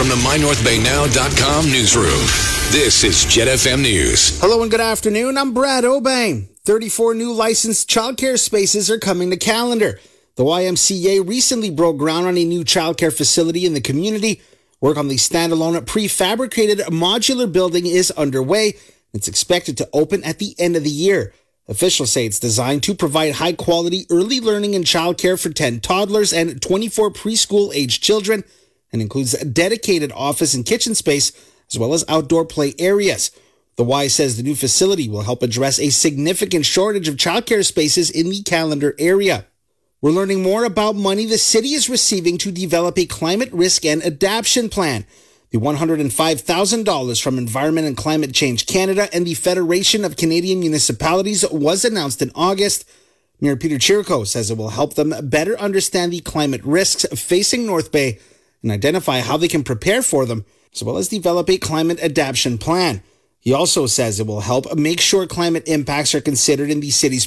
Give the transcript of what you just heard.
from the MyNorthBayNow.com newsroom, this is Jet FM News. Hello and good afternoon. I'm Brad Obey. 34 new licensed childcare spaces are coming to Callander. The YMCA recently broke ground on a new childcare facility in the community. Work on the standalone prefabricated modular building is underway. It's expected to open at the end of the year. Officials say it's designed to provide high-quality early learning and childcare for 10 toddlers and 24 preschool-aged children, and includes a dedicated office and kitchen space, as well as outdoor play areas. The Y says the new facility will help address a significant shortage of childcare spaces in the Callander area. We're learning more about money the city is receiving to develop a climate risk and adaptation plan. The $105,000 from Environment and Climate Change Canada and the Federation of Canadian Municipalities was announced in August. Mayor Peter Chirico says it will help them better understand the climate risks facing North Bay and identify how they can prepare for them, as well as develop a climate adaptation plan. He also says it will help make sure climate impacts are considered in the city's